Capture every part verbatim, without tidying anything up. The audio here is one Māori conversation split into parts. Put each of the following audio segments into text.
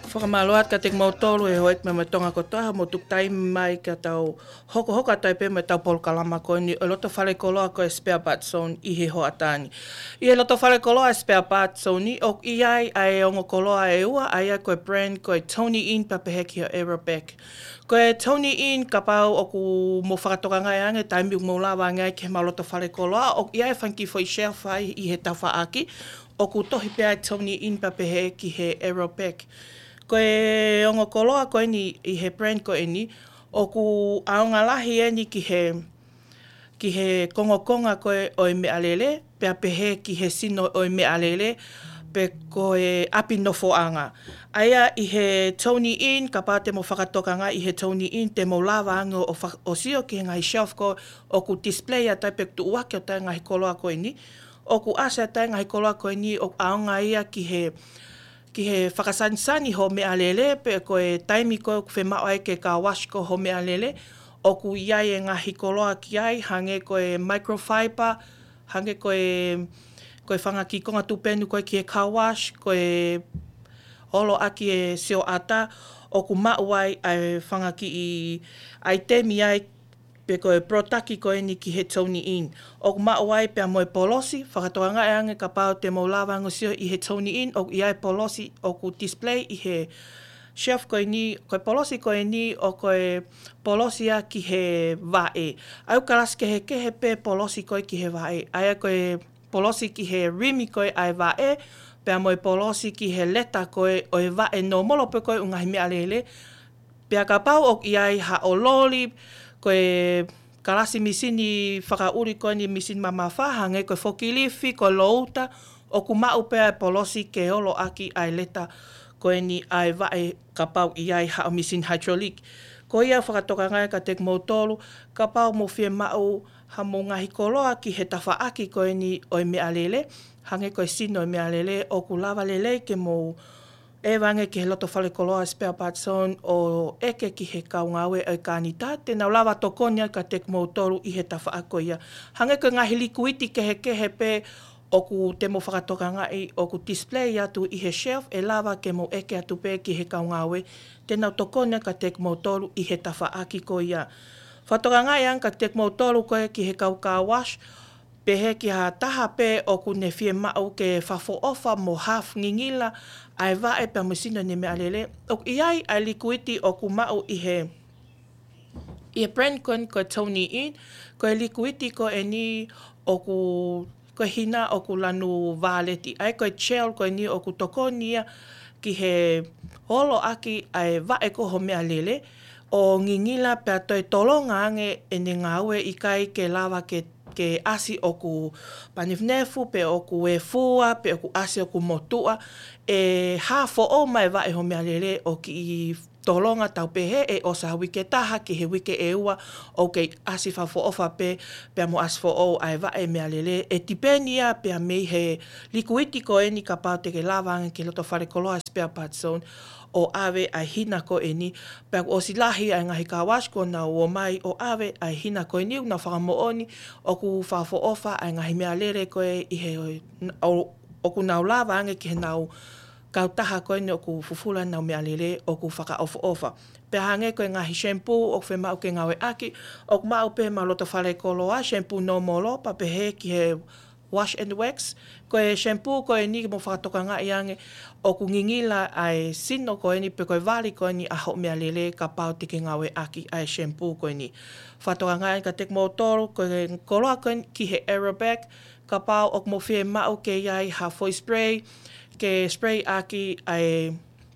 Whakamaloat ka te mautolu e hoek me me tonga kotoa mo tuk tai mai ka tau hoko hoka tai pe me tau polkalama ko ni o loto whare koloa ko e spare parts zone i he hoa tani. I e loto whare koloa e spare parts zone ni o i ai ai ongo koloa e ua ai ai ko e brand ko e Tony In papeheki o Aerobec. Ko e Tony In ka pau o ku mo whakatoka ngai ange taimi mo lawa ngai ke ma loto whare koloa o i ai whanki fo i share whai i he tawha aki o ku tohi pea Tony In papeheki he Aerobec. Ko e ongo koloa ko ni i he brand ko ni o ku aonga lahi e ni ki he ki he kongo konga ko e o me alele pe pehe ki he sino o me alele pe ko e api no fo anga aya i he Tony In ka pa te mo whakatoka nga i he Tony In te mo lava anga o, o sio ki ngai shelf ko o ku display a tai pe tu wake o tai ngai koloa ko ni o ku asa tai ngai koloa ko ni o aonga ia ki he ki he whakasanisani ho me alele, pe ko e taimi ko ku whemao ai ke ka wash ko ho me alele, o ku iai e ngahi koloa ki ai, hange ko e microfiber, hange ko e, ko e whangaki konga tupenu ko e ki e ka wash, ko e olo aki e seo ata, o ku mau ai ai whangaki i ai temi ai, pe ko e protaki ko e ni ki he Tony In. O ku maa wai pe a moe polosi, whakatoa ngai ange ka pao te mau lawa ngosio i he Tony In, o i ai polosi o ku display i he chef ko e ni, ko e polosi ko e ni o ko e polosi a ki he vae. Au kalas ke he ke he pe polosi ko e ki he vae. Ai ko e polosi ki he rimi ko e ai vae, pe a moe polosi ki he leta ko e o e vae no molo pe ko e ungahi mea lele. Pe a ka pao o i ai ha o loli, ko e karasi misini whakauri ko ni misini mamawha, hange ko e whokilifi, ko louta, o ku mau pea polosi ke olo aki ai leta ko e ni ai vae ka pau i ai ha o misini hydraulic. Ko ia whakatoka ngai ka te mautolu, ka pau mo whia mau ha mo ngahi koloa ki he tawha aki ko e ni o e mea lele, hange ko e sino o mea lele, o ku lava lele ke mo e wange ki he loto whale koloa spare parts zone o eke ki he kaungawe o kanita, te nau lawa tokonia ka te mautolu i he tawha ako ia. Hange ko ngahi likuiti ke he ke he pe o ku te mo whakatoka ngai o ku display atu i he shelf e lawa ke mo eke atu pe ki he kaungawe, te nau tokonia ka te mautolu i he tawha aki ko ia. Whatoka ngai ang ka te mautolu ko e ki he kau ka wash, pe he ki ha taha pe o ku ne fie mau ke whafo ofa mo half ngingila, ai vae pe musina ni mea lele. O i ai ai likuiti o ku mau i he i he brand kon ko Tony In, ko e likuiti ko e ni o ku ko hina o ku lanu valeti. Ai ko e gel ko e ni o ku tokonia ki he holo aki ai vae ko ho mea lele. O ngingila pe a toi tolonga ange e ne ngawe i kai ke lawa ke ke asi o ku panifnefu, pe o ku e fua, pe o ku asi o ku motua, e hafo o mai wa e ho mea lele o ki i tolonga tau pehe e o sa wike taha ki he wike e ua o ke asi fafo ofa pe, pe mo asi fo o ai wa e mea lele. E tipenia pe a mei he likuiti ko e ni ka pao te ke lawange ke loto whare koloa spare parts zone, o awe ai hina ko e ni, pe o si lahi ai ngahi ka wash ko na o mai o awe ai hina ko e ni, na whakamooni o ku whafo ofa ai ngahi mea lere ko e i he o, o ku nau lawa ange ki he nau kautaha ko e ni o ku fufula nau mea lere o ku whaka ofa ofa. Pe hange ko e ngahi shampoo o ku whemau ke ngawe aki, o ku mau pe ma loto whare koloa, shampoo no molo, pa pe he ki he wash and wax, ko e shampoo ko e ni mo whakatoka ngai ange, o ku ngingila ai sino ko e ni, pe ko e wali ko e ni aho mea lele ka pao te ke ngawe aki ai shampoo ko e ni. Whatoka ngai ka te mautoro, ko e koloa ko e ki he Aerobec, ka pao o mo whie mau ke iai ha foi spray, ke spray aki ai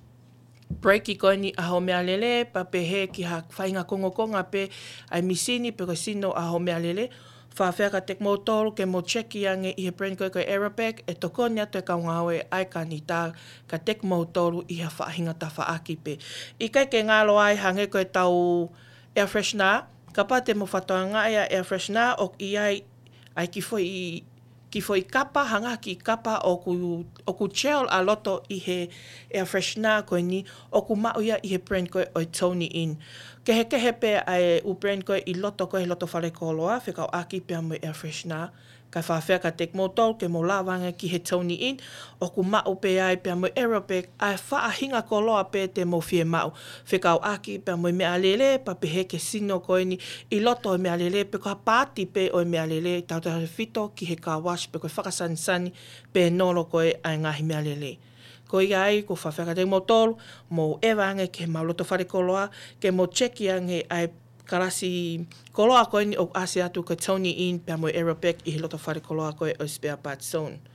breaki ko e ni aho mea lele, pa pe he ki ha whainga kongo konga pe ai misini, pe ko sino aho mea lele. Whawhea ka te mautoro ke mo cheki ange i he brand ko e Aerobec, e tokonia te kaungawe ai kanita ka te mautoro i ha whahinga ta whaaki pe. I kai ke ngalo ai hange ko e tau air freshener, ka pa te mo whatoa ngai a air freshener o i ai ai ki foi i ki foi kapa, hanga ki kapa o ku, o ku gel a loto i he air freshener ko ni, o ku mau ia i he brand ko e Tony In. Kehe kehe pe ai u brand ko i loto ko e loto whare koloa, whikau aki pe mo air freshener, Ka whawhea ka tek mō tol ke mō lawanga ki he Tony in, o ku mau pe ai pia mo aerobic, ai whaahinga ko loa pe te mō fie mau. Whikau aki pia mo mea lele, pa pe he ke sino koe ni, i loto o mea lele, pe koha pāti pe o mea lele, tau tau whito ki he car wash, pe koe whakasanisani, pe nolo koe ai ngahi mea lele. Ko ia ai, ko whawheka te mō tolu, mō ewange ke mauloto whare koloa, ke mō cheki ange ai karasi koloa koe ni o asi atu ko Tony in, pia mo aerobic, i he loto whare koloa koe o spare parts zone.